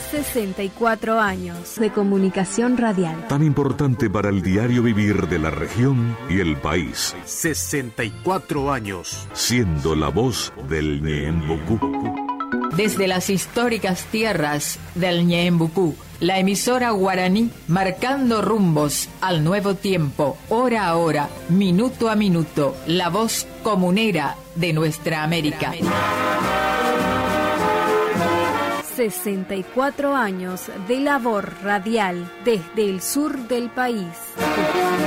64 años de comunicación radial. Tan importante para el diario vivir de la región y el país. 64 años. Siendo la voz del Ñeembucú. Desde las históricas tierras del Ñeembucú, la emisora guaraní marcando rumbos al nuevo tiempo, hora a hora, minuto a minuto, la voz comunera de nuestra América. 64 años de labor radial desde el sur del país.